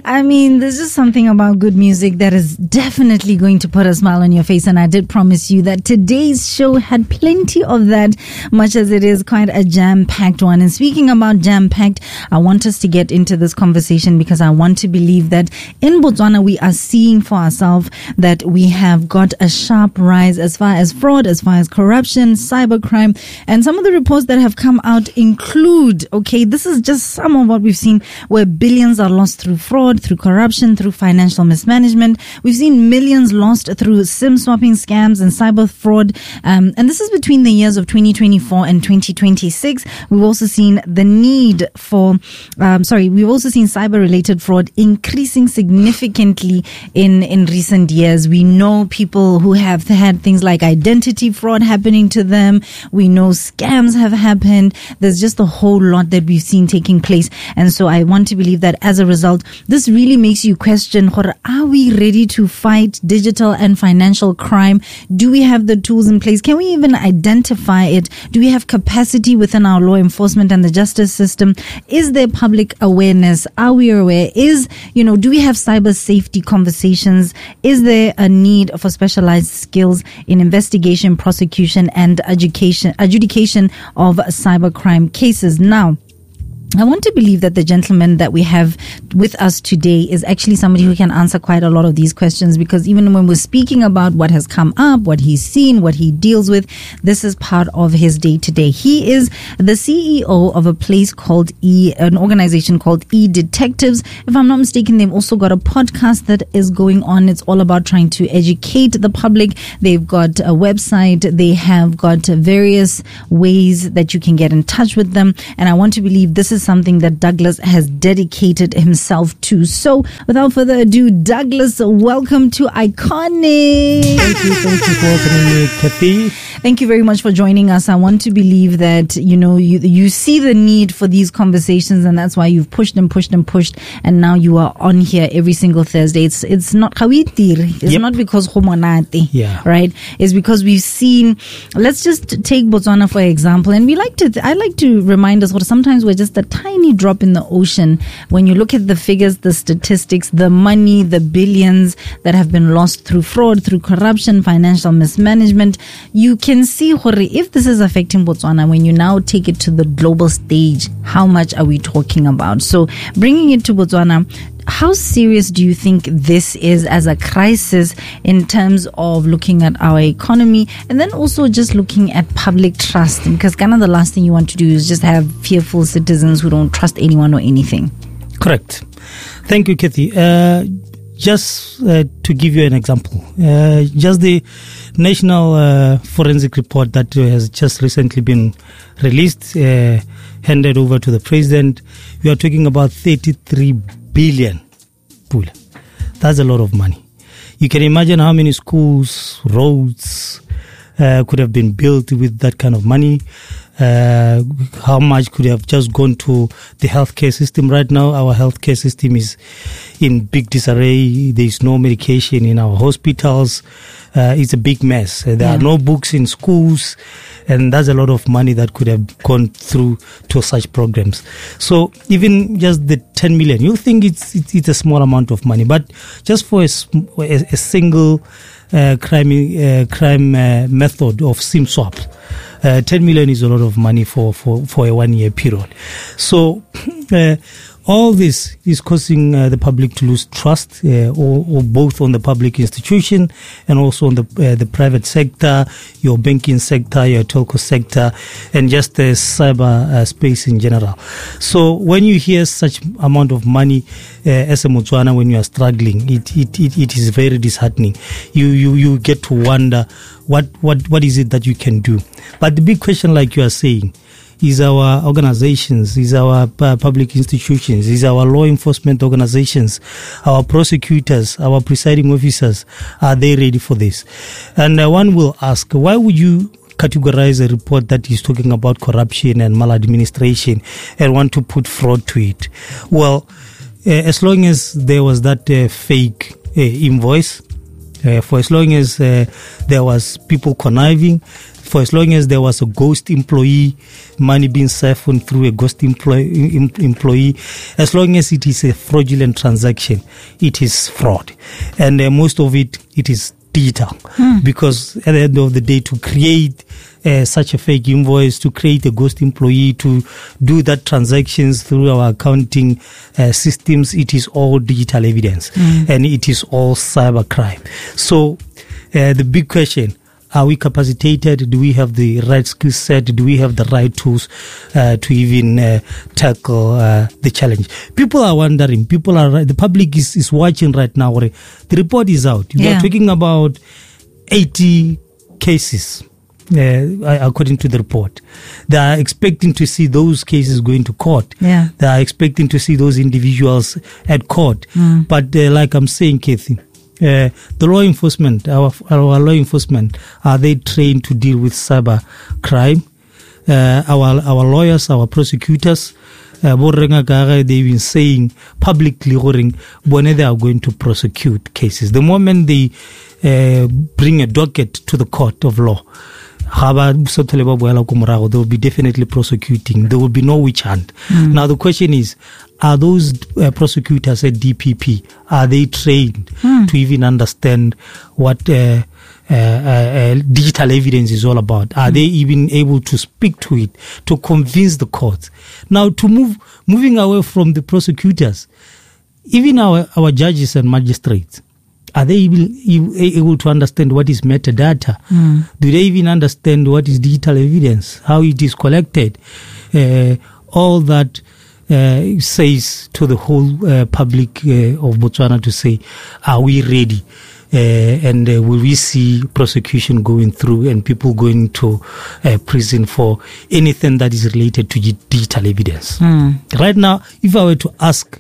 I mean, there's just something about good music that is definitely going to put a smile on your face. And I did promise you that today's show had plenty of that, much as it is quite a jam-packed one. And speaking about jam-packed, I want us to get into this conversation because I want to believe that in Botswana, we are seeing for ourselves that we have got a sharp rise as far as fraud, as far as corruption, cybercrime. And some of the reports that have come out include, okay, this is just some of what we've seen, where billions are lost through fraud, through corruption, through financial mismanagement. We've seen millions lost through SIM swapping scams and cyber fraud. And this is between the years of 2024 and 2026. We've also seen the need for, we've also seen cyber-related fraud increasing significantly in recent years. We know people who have had things like identity fraud happening to them. We know scams have happened. There's just a whole lot that we've seen taking place. And so I want to believe that as a result, this really makes you question, are we ready to fight digital and financial crime? Do we have the tools in place? Can we even identify it? Do we have capacity within our law enforcement and the justice system? Is there public awareness? Are we aware? Do we have cyber safety conversations? Is there a need for specialized skills in investigation, prosecution, and adjudication of cybercrime cases? Now, I want to believe that the gentleman that we have with us today is actually somebody who can answer quite a lot of these questions, because even when we're speaking about what has come up, what he's seen, what he deals with, this is part of his day to day. He is the CEO of a place called an organization called E-Detectives. If I'm not mistaken, they've also got a podcast that is going on. It's all about trying to educate the public. They've got a website. They have got various ways that you can get in touch with them. And I want to believe this is something that Douglas has dedicated himself to. So without further ado, Douglas, welcome to Iconic. Thank you for welcoming me, Kathy. Thank you very much for joining us. I want to believe that, you see the need for these conversations, and that's why you've pushed and pushed and pushed, and now you are on here every single Thursday. It's not kawitir. It's not because homonate. Yeah. Right? It's because we've seen, let's just take Botswana for example, and I like to remind us, sometimes we're just a tiny drop in the ocean when you look at the figures, the statistics, the money, the billions that have been lost through fraud, through corruption, financial mismanagement. You can see if this is affecting Botswana, when you now take it to the global stage, how much are we talking about? So bringing it to Botswana, how serious do you think this is as a crisis in terms of looking at our economy, and then also just looking at public trust? Because kind of the last thing you want to do is just have fearful citizens who don't trust anyone or anything. Correct. Thank you, Kathy. Just to give you an example, just the National Forensic Report that has just recently been released, handed over to the president, we are talking about 33 billion. That's a lot of money. You can imagine how many schools, roads could have been built with that kind of money. How much could have just gone to the healthcare system. Right now, our healthcare system is in big disarray. There is no medication in our hospitals. It's a big mess. There are no books in schools, and that's a lot of money that could have gone through to such programs. So even just the 10 million, you think it's a small amount of money, but just for a single crime method of SIM swap, 10 million is a lot of money for a 1 year period. So all this is causing the public to lose trust, or both on the public institution and also on the private sector, your banking sector, your telco sector, and just the cyber space in general. So when you hear such amount of money as a Botswana, when you are struggling, it is very disheartening. You get to wonder what is it that you can do. But the big question, like you are saying, is our organizations, is our public institutions, is our law enforcement organizations, our prosecutors, our presiding officers, are they ready for this? And one will ask, why would you categorize a report that is talking about corruption and maladministration and want to put fraud to it? Well, as long as there was that fake invoice, for as long as there was people conniving, for as long as there was a ghost employee, money being siphoned through a ghost employee, as long as it is a fraudulent transaction, it is fraud. And most of it is digital. Because at the end of the day, to create such a fake invoice, to create a ghost employee, to do that transactions through our accounting systems, it is all digital evidence and it is all cybercrime. So the big question, are we capacitated? Do we have the right skill set? Do we have the right tools to even tackle the challenge? People are wondering. The public is watching right now. The report is out. We are talking about 80 cases, according to the report. They are expecting to see those cases going to court. They are expecting to see those individuals at court. But like I'm saying, Kathy, the law enforcement, our law enforcement, are they trained to deal with cyber crime? Our lawyers, our prosecutors, they've been saying publicly they are going to prosecute cases. The moment they bring a docket to the court of law, they will be definitely prosecuting. There will be no witch hunt. Now the question is, are those prosecutors at DPP, are they trained to even understand what digital evidence is all about? Are they even able to speak to it, to convince the courts? Now, to moving away from the prosecutors, even our judges and magistrates, are they even able to understand what is metadata? Do they even understand what is digital evidence, how it is collected? All that says to the whole public of Botswana to say, are we ready? And will we see prosecution going through and people going to prison for anything that is related to digital evidence? Right now, if I were to ask,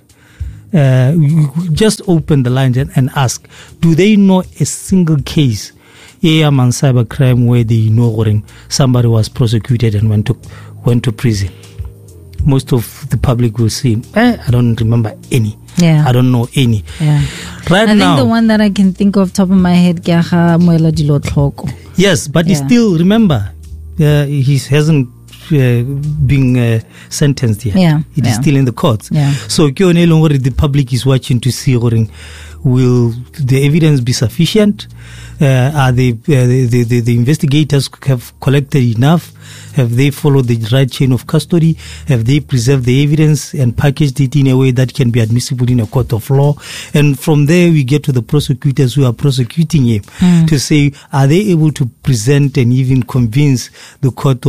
just open the lines and ask, do they know a single case on cybercrime where they know somebody was prosecuted and went to prison? Most of the public will say, I don't remember any. I don't know any. Right now, I think the one that I can think of top of my head, yes, but still, remember, he hasn't being sentenced yet. It is still in the courts. So the public is watching to see will the evidence be sufficient? Are the investigators have collected enough? Have they followed the right chain of custody? Have they preserved the evidence and packaged it in a way that can be admissible in a court of law? And from there, we get to the prosecutors who are prosecuting him to say, are they able to present and even convince the court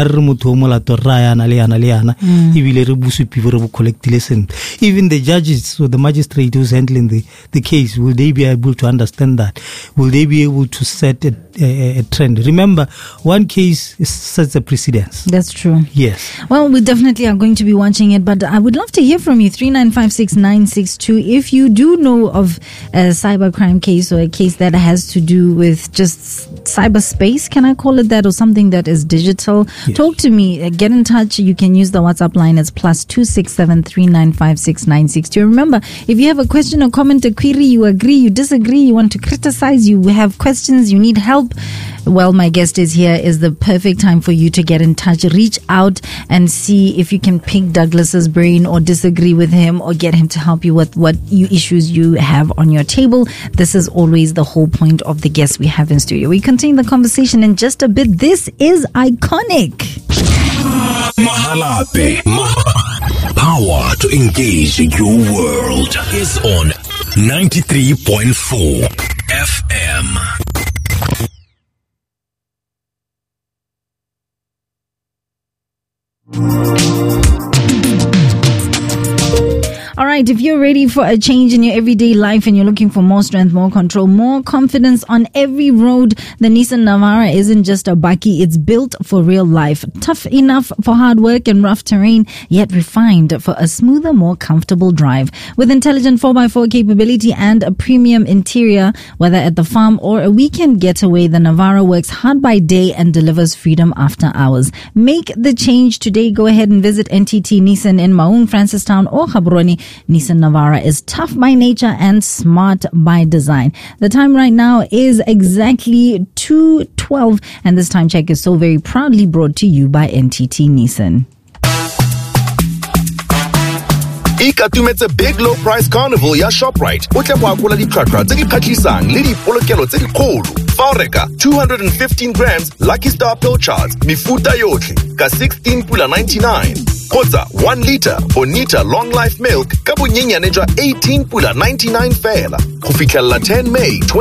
even the judges or the magistrate who's handling the case, will they be able to understand that? Will they be able to set a trend? Remember, one case sets a precedence. That's true. Yes. Well, we definitely are going to be watching it, but I would love to hear from you. 3956962. If you do know of a cybercrime case or a case that has to do with just cyberspace, can I call it that, or something that is digital? Yes. Talk to me. Get in touch. You can use the WhatsApp line as +267 3956962. Remember, if you have a question or comment, a query, you agree, you disagree, you want to criticize, you have questions, you need help, well, my guest is here. Is the perfect time for you to get in touch. Reach out and see if you can pick Douglas's brain or disagree with him or get him to help you with what issues you have on your table. This is always the whole point of the guests we have in studio. We continue the conversation in just a bit. This is Iconic. Mahalape. Power to engage your world is on 93.4 FM. All right, if you're ready for a change in your everyday life and you're looking for more strength, more control, more confidence on every road, the Nissan Navara isn't just a bakkie, it's built for real life. Tough enough for hard work and rough terrain, yet refined for a smoother, more comfortable drive. With intelligent 4x4 capability and a premium interior, whether at the farm or a weekend getaway, the Navara works hard by day and delivers freedom after hours. Make the change today. Go ahead and visit NTT Nissan in Maun, Francistown or Gaborone, Nissan Navara is tough by nature and smart by design. The time right now is exactly 2:12, and this time check is so very proudly brought to you by NTT Nissan. Ikatumetse big low price carnival ya Shoprite. O tla boakola ditlhwatlhwa tse di kgatlhisang le dipolokelo tse dikgolo. Fa o reka 215 grams Lucky Star pill charts mefuta yotlhe ka 16 pula 99. Kgotsa 1 liter Bonita long life milk ka bonyenyane jwa 18 pula 99 fela. Go fitlhella 10 May